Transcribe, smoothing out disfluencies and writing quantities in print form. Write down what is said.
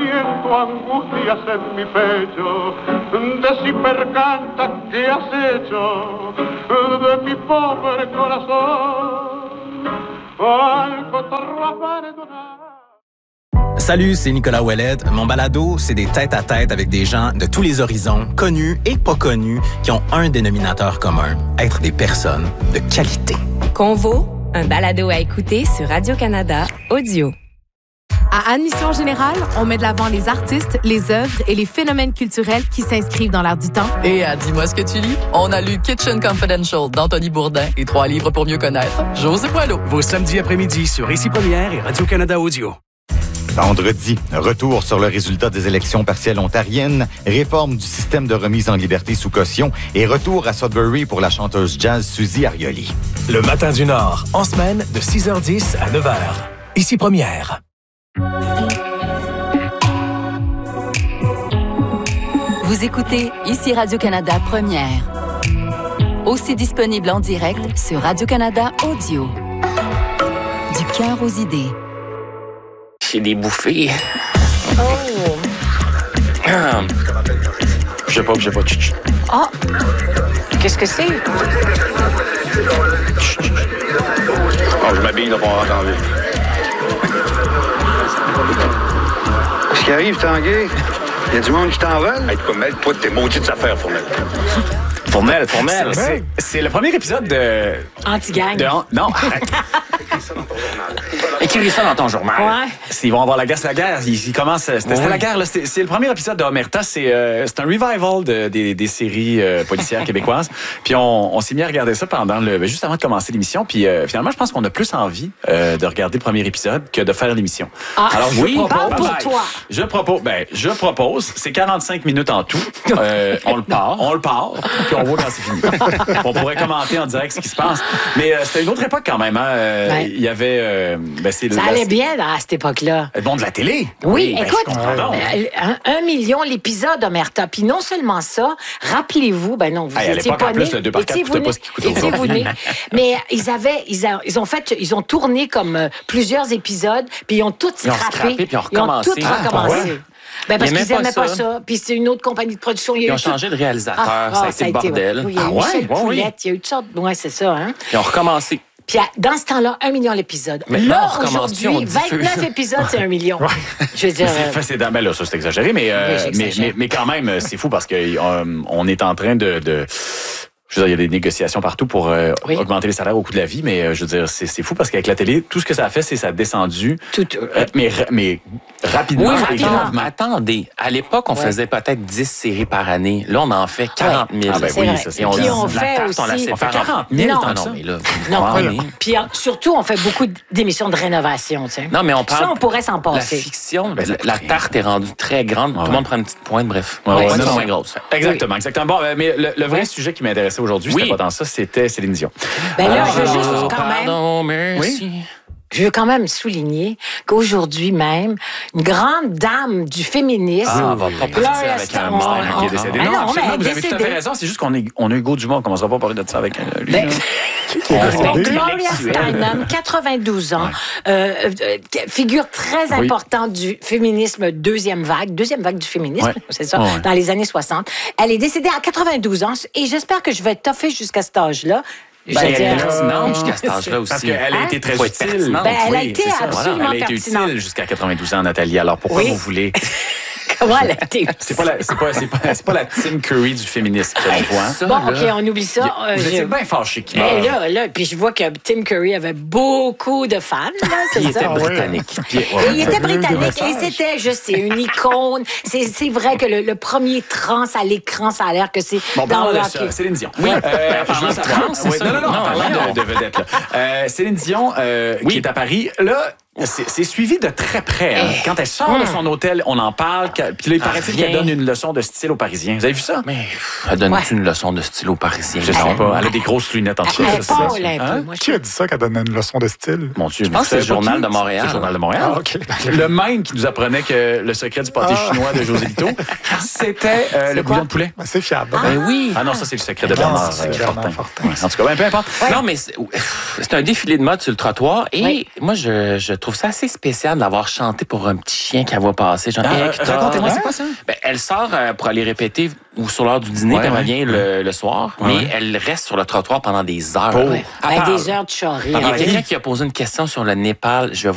siento angustias en mi pecho, decí percanta qué has hecho de mi pobre corazón, al cotorro abandonado. Salut, c'est Nicolas Ouellet. Mon balado, c'est des tête-à-tête avec des gens de tous les horizons, connus et pas connus, qui ont un dénominateur commun, être des personnes de qualité. Convo, un balado à écouter sur Radio-Canada Audio. À Admission Générale, on met de l'avant les artistes, les œuvres et les phénomènes culturels qui s'inscrivent dans l'air du temps. Et à Dis-moi ce que tu lis, on a lu Kitchen Confidential d'Anthony Bourdin et 3 livres pour mieux connaître José Boileau. Vos samedis après-midi sur Ici Première et Radio-Canada Audio. Vendredi, retour sur le résultat des élections partielles ontariennes, réforme du système de remise en liberté sous caution et retour à Sudbury pour la chanteuse jazz Suzy Arioli. Le Matin du Nord, en semaine de 6h10 à 9h. Ici Première. Vous écoutez Ici Radio-Canada Première. Aussi disponible en direct sur Radio-Canada Audio. Du cœur aux idées. J'ai des bouffées. Oh! Je sais pas. Oh! Qu'est-ce que c'est? Oh, je m'habille là pour rentrer en ville. Qu'est-ce qui arrive, Tanguay? Il y a du monde qui t'en veulent? Hey, mêle-toi de tes maudites affaires, Fournel. Fournel. C'est le premier épisode de... Anti-gang. Non, arrête. Écrivez ça dans ton journal. Ouais. Ils vont avoir la guerre. Ils commencent. C'était la guerre. Là. C'est le premier épisode de Omerta. C'est un revival des séries policières québécoises. Puis on s'est mis à regarder ça juste avant de commencer l'émission. Puis finalement, je pense qu'on a plus envie de regarder le premier épisode que de faire l'émission. Ah, alors parle pour toi. Je propose. C'est 45 minutes en tout. On le part. Puis on voit quand c'est fini. On pourrait commenter en direct ce qui se passe. Mais c'était une autre époque quand même. Hein. Il y avait. Ça allait bien à cette époque-là. Le monde de la télé. Oui, écoute, 1 million l'épisode d'Omerta. Puis non seulement ça, rappelez-vous, vous étiez pas nés. Le 2x4 coûtait pas ce qui coûtait aujourd'hui. Mais ils ont tourné comme plusieurs épisodes, puis ils ont tout scrappé. Puis ils ont tout recommencé. Parce qu'ils n'aimaient pas ça. Puis c'est une autre compagnie de production. Ils ont changé de réalisateur. Ça a été le bordel. Il y a eu Michel Poulette, il y a eu toutes sortes. Oui, c'est ça. Hein? Ils ont recommencé. Puis dans ce temps-là, 1 million l'épisode. Mais là, aujourd'hui, 29 épisodes, c'est 1 million. Je veux dire... là, ça, c'est exagéré, mais quand même, c'est fou parce qu'on est en train de je veux dire, il y a des négociations partout pour augmenter les salaires au coût de la vie, mais je veux dire, c'est fou parce qu'avec la télé, tout ce que ça a fait, c'est ça a descendu. Mais rapidement. Oui, rapidement. Attendez, à l'époque, on faisait peut-être 10 séries par année. Là, on en fait 40 000. Ah ben oui, ça c'est. Puis on fait aussi... On fait 40 000 non, mais là... Non, puis surtout, on fait beaucoup d'émissions de rénovation, tu sais. Non, mais on parle... Ça, on pourrait s'en passer. La fiction, la tarte est rendue très grande. Tout le monde prend une petite pointe, bref. Non, moins grosse. Exactement. Bon, mais le vrai sujet qui m'intéressait aujourd'hui, c'était pas dans ça, c'était Céline Dion. Là, je veux juste quand même... Pardon, merci. Oui? Je veux quand même souligner qu'aujourd'hui même, une grande dame du féminisme... on va pas partir avec un mort qui est décédé. Non, absolument, vous avez tout à fait raison. C'est juste qu'on a Hugo Dumont. On ne commencera pas à parler de ça avec lui. Donc, Gloria Steinem, 92 ans, figure très importante du féminisme deuxième vague du féminisme, c'est ça, dans les années 60. Elle est décédée à 92 ans et j'espère que je vais toffer jusqu'à cet âge-là. Elle est pertinente jusqu'à cet âge-là aussi. Parce qu'elle a été très utile. Elle a été absolument Elle a été utile jusqu'à 92 ans, Nathalie. Alors pourquoi vous voulez... Comment elle a été? C'est pas la Tim Curry du féminisme, selon toi. Bon, OK, on oublie ça. Vous étiez bien fâché qu'il meurt. Là, puis je vois que Tim Curry avait beaucoup de fans. Il était britannique. Il était britannique et c'était, je sais, une icône. C'est vrai que le premier trans à l'écran, ça a l'air que c'est dans le hockey. Céline Dion. Oui, parlant de trans, c'est ça? Non, parlant de vedette. Céline Dion, qui est à Paris, là... C'est suivi de très près. Hein. Quand elle sort de son hôtel, on en parle. Puis là, il paraît-il qu'elle donne une leçon de style aux Parisiens. Vous avez vu ça? Mais elle donne-tu une leçon de style aux Parisiens? Je sais pas. Elle a des grosses lunettes en tout cas. Qui a dit ça qu'elle donnait une leçon de style? Mon Dieu, je pense que c'est le Journal de Montréal. C'est le Journal de Montréal. Ah, OK. Le même qui nous apprenait que le secret du pâté chinois de José Lito, c'était le bouillon de poulet. C'est fiable. Oui. Ah non, ça, c'est le secret de Bernard Fortin. En tout cas, peu importe. Non, mais c'est un défilé de mode sur le trottoir et moi, je trouve trouve ça assez spécial d'avoir chanté pour un petit chien qu'elle voit passer. Genre, racontez-moi, c'est quoi ça? Ben, elle sort pour aller répéter ou sur l'heure du dîner, puis elle revient le soir, mais elle reste sur le trottoir pendant des heures. Des heures de charrie. Il y a quelqu'un qui a posé une question sur le Népal. Je vais